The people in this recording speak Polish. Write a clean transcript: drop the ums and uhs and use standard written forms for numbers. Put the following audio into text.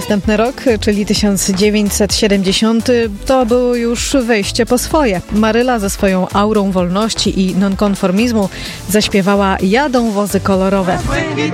następny rok, czyli 1970, to było już wejście po swoje. Maryla ze swoją aurą wolności i nonkonformizmu zaśpiewała Jadą wozy kolorowe.